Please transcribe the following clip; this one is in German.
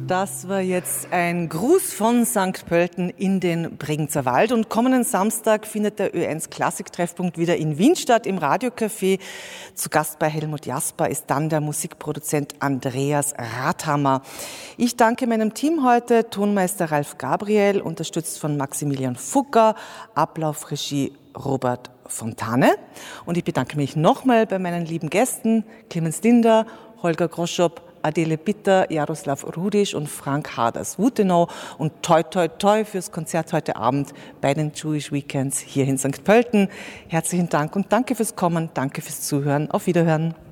Das war jetzt ein Gruß von St. Pölten in den Bregenzer Wald. Und kommenden Samstag findet der Ö1 Klassik-Treffpunkt wieder in Wien statt, im Radiocafé. Zu Gast bei Helmut Jasper ist dann der Musikproduzent Andreas Rathammer. Ich danke meinem Team heute, Tonmeister Ralf Gabriel, unterstützt von Maximilian Fugger, Ablaufregie Robert Fontane. Und ich bedanke mich nochmal bei meinen lieben Gästen, Clemens Linder, Holger Groschop, Adele Bitter, Jaroslav Rudisch und Frank Haders-Wutenau und toi toi toi fürs Konzert heute Abend bei den Jewish Weekends hier in St. Pölten. Herzlichen Dank und danke fürs Kommen, danke fürs Zuhören. Auf Wiederhören.